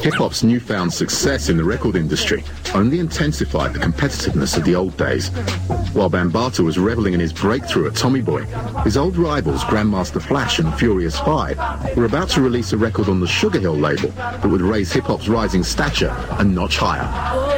Hip-hop's newfound success in the record industry only intensified the competitiveness of the old days. While Bambaataa was reveling in his breakthrough at Tommy Boy, his old rivals Grandmaster Flash and Furious 5 were about to release a record on the Sugar Hill label that would raise hip-hop's rising stature a notch higher.